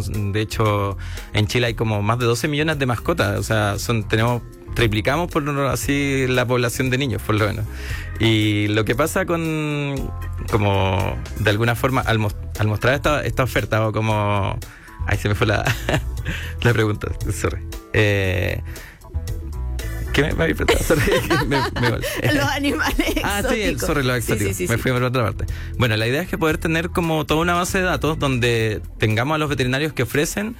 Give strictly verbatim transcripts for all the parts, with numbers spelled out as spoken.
De hecho, en Chile hay como más de doce millones de mascotas. O sea, son tenemos triplicamos por así la población de niños, por lo menos. Y lo que pasa con, como de alguna forma, al, mos- al mostrar esta, esta oferta, o como... Ahí se me fue la, la pregunta, sorry. Eh... ¿Qué me, me había preguntado? Sorry, me, me los animales exóticos. Ah, sí, el, sorry, los exóticos. Sí, sí, sí, me sí. fui por otra parte. Bueno, la idea es que poder tener como toda una base de datos donde tengamos a los veterinarios que ofrecen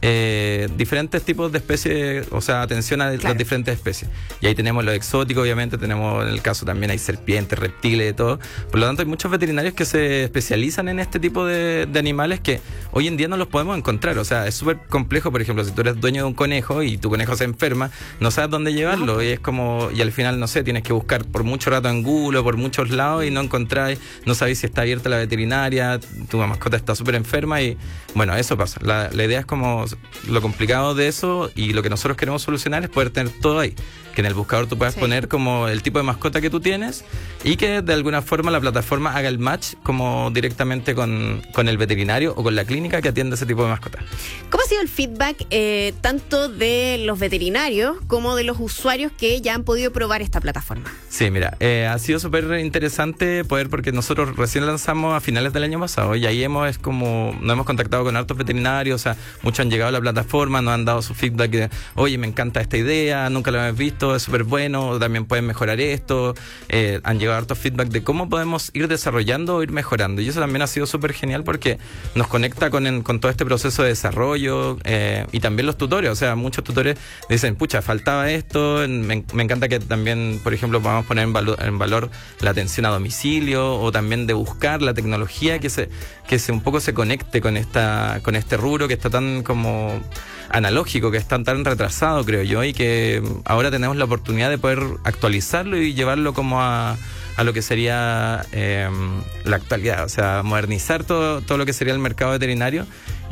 eh, diferentes tipos de especies, o sea, atención a claro. las diferentes especies. Y ahí tenemos los exóticos, obviamente, tenemos en el caso también hay serpientes, reptiles, de todo. Por lo tanto, hay muchos veterinarios que se especializan en este tipo de, de animales que hoy en día no los podemos encontrar. O sea, es súper complejo, por ejemplo, si tú eres dueño de un conejo y tu conejo se enferma, no sabes dónde llevarlo. Y es como, y al final, no sé, tienes que buscar por mucho rato en Google o por muchos lados y no encontráis, no sabéis si está abierta la veterinaria, tu mascota está súper enferma y bueno, eso pasa. La, la idea es como lo complicado de eso y lo que nosotros queremos solucionar es poder tener todo ahí. Que en el buscador tú puedas sí. poner como el tipo de mascota que tú tienes y que de alguna forma la plataforma haga el match como directamente con, con el veterinario o con la clínica que atiende ese tipo de mascota. ¿Cómo ha sido el feedback eh, tanto de los veterinarios como de los usuarios que ya han podido probar esta plataforma? Sí, mira, eh, ha sido súper interesante poder, porque nosotros recién lanzamos a finales del año pasado y ahí hemos, es como, nos hemos contactado con hartos veterinarios, o sea, muchos han llegado a la plataforma, nos han dado su feedback de, oye, me encanta esta idea, nunca lo hemos visto, es súper bueno, también pueden mejorar esto. Eh, han llegado hartos feedback de cómo podemos ir desarrollando o ir mejorando, y eso también ha sido súper genial porque nos conecta con, en, con todo este proceso de desarrollo eh, y también los tutores. O sea, muchos tutores dicen, pucha, faltaba esto, me, me encanta que también, por ejemplo, podamos poner en valor, en valor la atención a domicilio o también de buscar la tecnología que se, que se un poco se conecte con esta, con este rubro que está tan como analógico, que está tan retrasado, creo yo, y que ahora tenemos la oportunidad de poder actualizarlo y llevarlo como a, a lo que sería eh, la actualidad, o sea, modernizar todo, todo lo que sería el mercado veterinario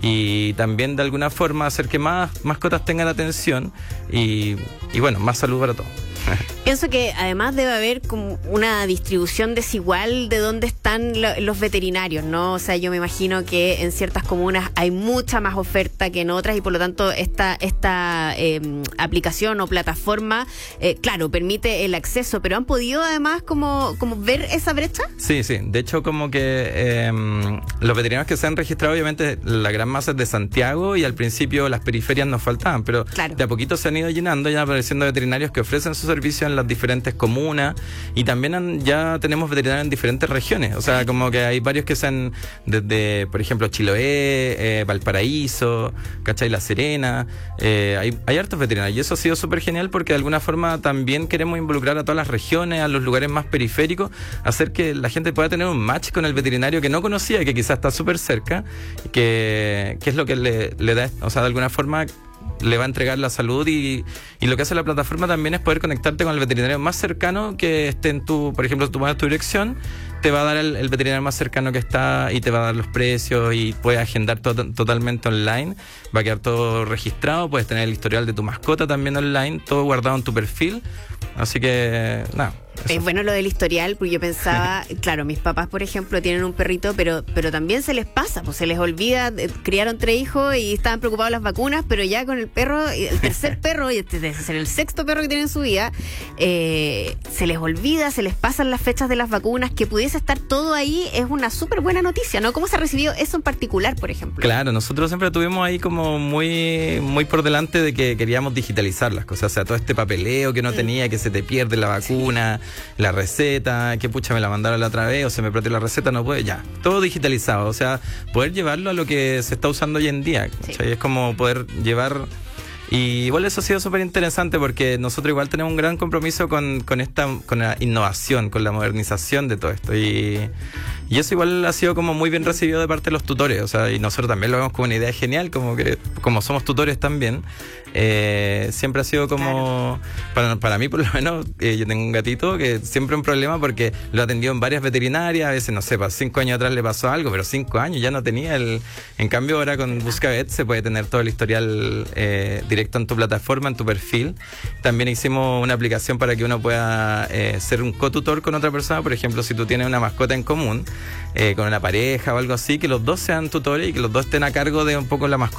y también de alguna forma hacer que más mascotas tengan atención y, y bueno, más salud para todos. Pienso que además debe haber como una distribución desigual de dónde están lo, los veterinarios, ¿no? O sea, yo me imagino que en ciertas comunas hay mucha más oferta que en otras y por lo tanto esta, esta eh, aplicación o plataforma, eh, claro, permite el acceso, pero ¿han podido además como, como ver esa brecha? Sí, sí. De hecho, como que eh, los veterinarios que se han registrado, obviamente la gran masa es de Santiago y al principio las periferias nos faltaban, pero claro. de a poquito se han ido llenando, ya apareciendo veterinarios que ofrecen su servicio en las diferentes comunas y también han, ya tenemos veterinarios en diferentes regiones, o sea, como que hay varios que sean desde, por ejemplo, Chiloé, eh, Valparaíso, ¿cachai? La Serena, eh, hay, hay hartos veterinarios y eso ha sido súper genial porque de alguna forma también queremos involucrar a todas las regiones, a los lugares más periféricos, hacer que la gente pueda tener un match con el veterinario que no conocía, que quizás está súper cerca, que, que es lo que le, le da, o sea, de alguna forma le va a entregar la salud y, y lo que hace la plataforma también es poder conectarte con el veterinario más cercano que esté en tu, por ejemplo, tú pones tu dirección, te va a dar el, el veterinario más cercano que está y te va a dar los precios y puedes agendar to- totalmente online, va a quedar todo registrado, puedes tener el historial de tu mascota también online, todo guardado en tu perfil, así que nada. Eso. Es bueno lo del historial, porque yo pensaba, claro, mis papás, por ejemplo, tienen un perrito, pero pero también se les pasa, pues se les olvida, eh, criaron tres hijos y estaban preocupados las vacunas, pero ya con el perro, el tercer perro, y este debe ser el sexto perro que tienen en su vida, eh, se les olvida, se les pasan las fechas de las vacunas, que pudiese estar todo ahí, es una súper buena noticia, ¿no? ¿Cómo se ha recibido eso en particular, por ejemplo? Claro, nosotros siempre tuvimos ahí como muy, muy por delante de que queríamos digitalizar las cosas, o sea, todo este papeleo que no mm. tenía, que se te pierde la vacuna, sí. la receta, que pucha me la mandaron la otra vez o se me perdió la receta, no puede, ya, todo digitalizado, o sea, poder llevarlo a lo que se está usando hoy en día, sí. Es como poder llevar, y igual eso ha sido súper interesante porque nosotros igual tenemos un gran compromiso con, con esta, con la innovación, con la modernización de todo esto y, y eso igual ha sido como muy bien recibido de parte de los tutores, o sea, y nosotros también lo vemos como una idea genial, como que como somos tutores también, eh, siempre ha sido como, claro. para, para mí por lo menos, eh, yo tengo un gatito que siempre es un problema porque lo atendió en varias veterinarias, a veces no sé, para cinco años atrás le pasó algo, pero cinco años ya no tenía el, en cambio ahora con Buscavet se puede tener todo el historial eh, directo en tu plataforma, en tu perfil. También hicimos una aplicación para que uno pueda eh, ser un cotutor con otra persona, por ejemplo, si tú tienes una mascota en común, eh, con una pareja o algo así, que los dos sean tutores y que los dos estén a cargo de un poco la mascota.